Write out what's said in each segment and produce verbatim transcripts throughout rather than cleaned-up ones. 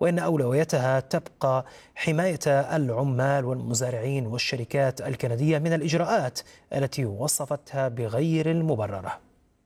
وإن أولويتها تبقى حماية العمال والمزارعين والشركات الكندية من الإجراءات التي وصفتها بغير المبررة.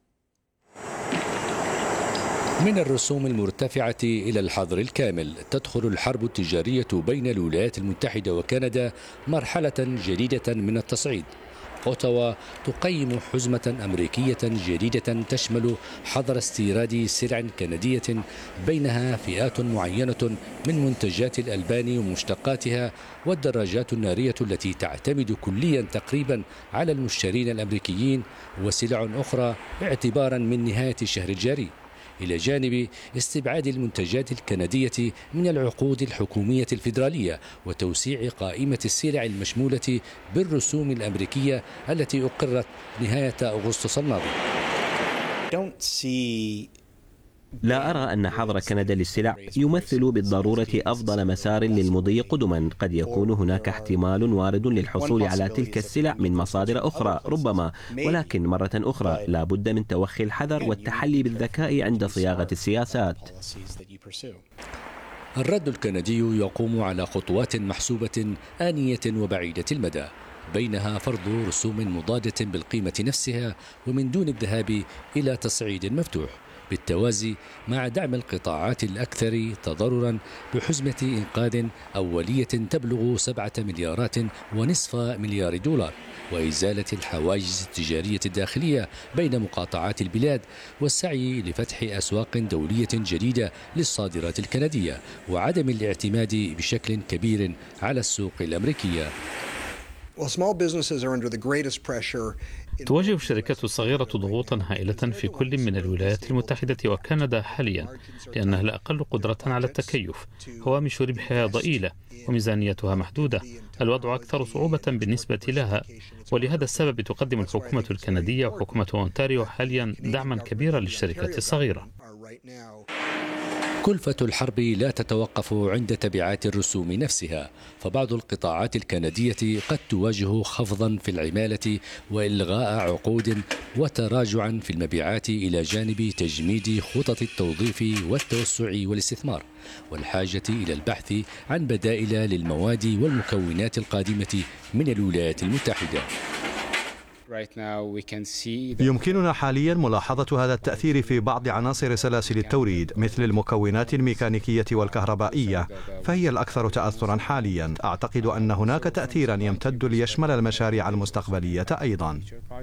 من الرسوم المرتفعة إلى الحظر الكامل، تدخل الحرب التجارية بين الولايات المتحدة وكندا مرحلة جديدة من التصعيد. أوتاوا تقيم حزمة أمريكية جديدة تشمل حظر استيراد سلع كندية بينها فئات معينة من منتجات الألبان ومشتقاتها والدراجات النارية التي تعتمد كليا تقريبا على المشترين الأمريكيين، وسلع أخرى اعتبارا من نهاية الشهر الجاري، إلى جانب استبعاد المنتجات الكندية من العقود الحكومية الفيدرالية وتوسيع قائمة السلع المشمولة بالرسوم الأمريكية التي أقرت نهاية أغسطس الماضي. لا أرى أن حظر كندا للسلع يمثل بالضرورة أفضل مسار للمضي قدما. قد يكون هناك احتمال وارد للحصول على تلك السلع من مصادر أخرى ربما، ولكن مرة أخرى لا بد من توخي الحذر والتحلي بالذكاء عند صياغة السياسات. الرد الكندي يقوم على خطوات محسوبة آنية وبعيدة المدى، بينها فرض رسوم مضادة بالقيمة نفسها ومن دون الذهاب إلى تصعيد مفتوح، بالتوازي مع دعم القطاعات الأكثر تضررا بحزمة إنقاذ أولية تبلغ سبعة مليارات ونصف مليار دولار، وإزالة الحواجز التجارية الداخلية بين مقاطعات البلاد، والسعي لفتح أسواق دولية جديدة للصادرات الكندية، وعدم الاعتماد بشكل كبير على السوق الأمريكية. تواجه الشركات الصغيرة ضغوطا هائلة في كل من الولايات المتحدة وكندا حاليا، لأنها لا أقل قدرة على التكيف. هوامش ربحها ضئيلة وميزانيتها محدودة. الوضع أكثر صعوبة بالنسبة لها، ولهذا السبب تقدم الحكومة الكندية وحكومة أونتاريو حاليا دعما كبيرا للشركات الصغيرة. كلفة الحرب لا تتوقف عند تبعات الرسوم نفسها، فبعض القطاعات الكندية قد تواجه خفضا في العمالة وإلغاء عقود وتراجعا في المبيعات، إلى جانب تجميد خطط التوظيف والتوسع والاستثمار، والحاجة إلى البحث عن بدائل للمواد والمكونات القادمة من الولايات المتحدة. يمكننا حاليا ملاحظة هذا التأثير في بعض عناصر سلاسل التوريد مثل المكونات الميكانيكية والكهربائية، فهي الأكثر تأثرا حاليا. أعتقد أن هناك تأثيرا يمتد ليشمل المشاريع المستقبلية أيضا.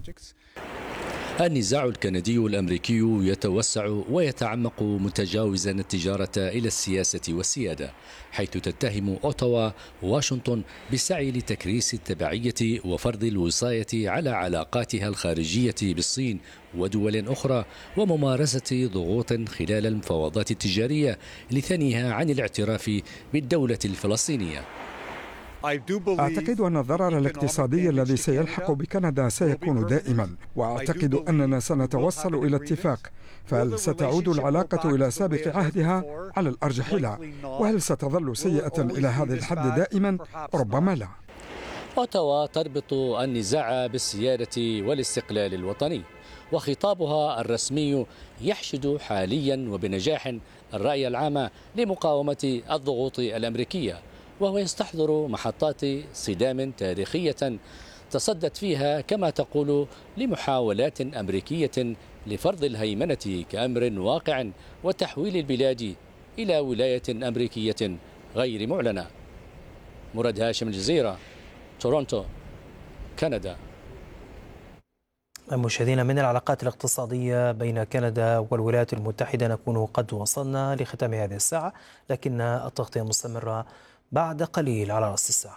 النزاع الكندي الأمريكي يتوسع ويتعمق، متجاوزا التجارة إلى السياسة والسيادة، حيث تتهم أوتاوا واشنطن بالسعي لتكريس التبعية وفرض الوصاية على علاقاتها الخارجية بالصين ودول أخرى، وممارسة ضغوط خلال المفاوضات التجارية لثنيها عن الاعتراف بالدولة الفلسطينية. أعتقد أن الضرر الاقتصادي الذي سيلحق بكندا سيكون دائما، وأعتقد أننا سنتوصل إلى اتفاق. فهل ستعود العلاقة إلى سابق عهدها؟ على الأرجح لا. وهل ستظل سيئة إلى هذا الحد دائما؟ ربما لا. أوتاوا تربط النزاع بالسيادة والاستقلال الوطني، وخطابها الرسمي يحشد حاليا وبنجاح الرأي العام لمقاومة الضغوط الأمريكية، وهو يستحضر محطات صدام تاريخية تصدت فيها كما تقول لمحاولات أمريكية لفرض الهيمنة كأمر واقع وتحويل البلاد إلى ولاية أمريكية غير معلنة. مراد هاشم، الجزيرة، تورونتو، كندا. مشاهدينا، من العلاقات الاقتصادية بين كندا والولايات المتحدة نكون قد وصلنا لختام هذه الساعة، لكن التغطية مستمرة بعد قليل على رأس الساعة.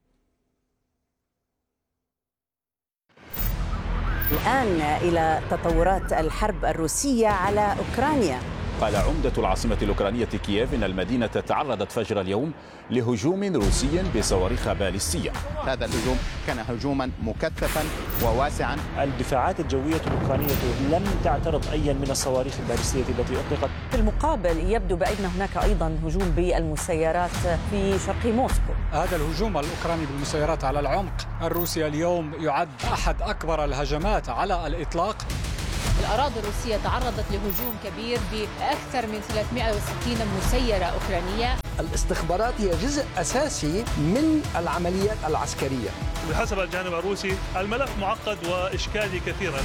الآن إلى تطورات الحرب الروسية على أوكرانيا. قال عمدة العاصمة الأوكرانية كييف إن المدينة تعرضت فجر اليوم لهجوم روسي بصواريخ باليستية. هذا الهجوم كان هجوما مكثفا وواسعا. الدفاعات الجوية الأوكرانية لم تعترض أي من الصواريخ الباليستية التي أطلقت. في المقابل يبدو بأن هناك أيضا هجوم بالمسيرات في شرق موسكو. هذا الهجوم الأوكراني بالمسيرات على العمق الروسي اليوم يعد أحد أكبر الهجمات على الإطلاق. الأراضي الروسية تعرضت لهجوم كبير بأكثر من ثلاثمائة وستين مسيرة أوكرانية. الاستخبارات هي جزء أساسي من العمليات العسكرية. بحسب الجانب الروسي الملف معقد وإشكالي كثيرا.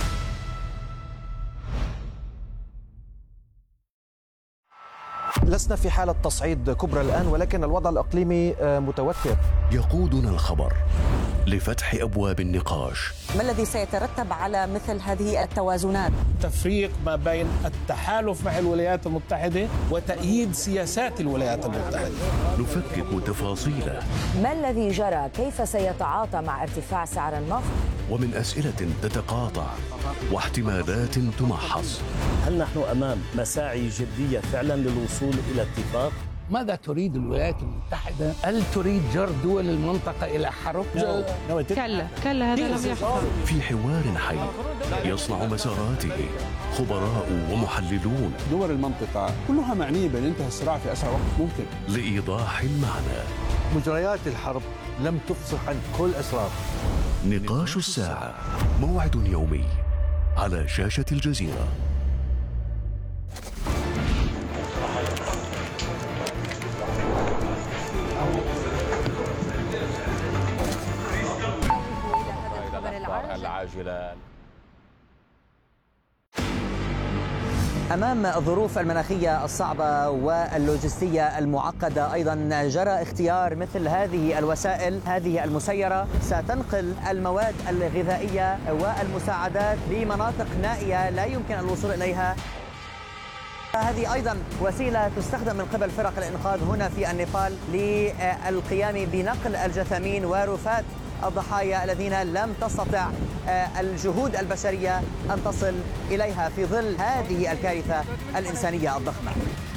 لسنا في حالة تصعيد كبرى الآن، ولكن الوضع الإقليمي متوتر. يقودنا الخبر لفتح أبواب النقاش. ما الذي سيترتب على مثل هذه التوازنات؟ تفريق ما بين التحالف مع الولايات المتحدة وتأييد سياسات الولايات المتحدة. نفكك تفاصيله. ما الذي جرى؟ كيف سيتعاطى مع ارتفاع سعر النفط؟ ومن أسئلة تتقاطع واحتمالات تمحص. هل نحن أمام مساعي جدية فعلا للوصول إلى اتفاق؟ ماذا تريد الولايات المتحدة؟ هل تريد جر دول المنطقة إلى حرب؟ كلا كلا هذا لم يحصل. في حوار حي يصنع مساراته خبراء ومحللون. دول المنطقة كلها معنية بانتهاء الصراع في أسرع وقت ممكن. لإيضاح المعنى. مجريات الحرب لم تفصح عن كل أسرار. نقاش الساعة، موعد يومي على شاشة الجزيرة. العاجلة. أمام الظروف المناخية الصعبة واللوجستية المعقدة أيضا جرى اختيار مثل هذه الوسائل. هذه المسيرة ستنقل المواد الغذائية والمساعدات لمناطق نائية لا يمكن الوصول إليها. هذه أيضا وسيلة تستخدم من قبل فرق الإنقاذ هنا في النيبال للقيام بنقل الجثامين ورفات الضحايا الذين لم تستطع الجهود البشرية أن تصل إليها في ظل هذه الكارثة الإنسانية الضخمة.